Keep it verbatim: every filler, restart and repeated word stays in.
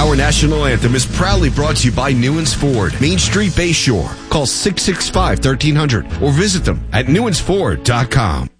Our national anthem is proudly brought to you by Newens Ford, Main Street, Bayshore. Call six six five, one three zero zero or visit them at newens ford dot com.